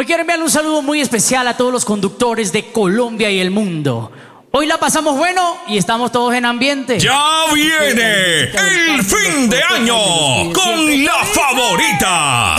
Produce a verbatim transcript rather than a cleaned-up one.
Hoy quiero enviarle un saludo muy especial a todos los conductores de Colombia y el mundo. Hoy la pasamos bueno y estamos todos en ambiente. ¡Ya viene el fin de año con La Favorita!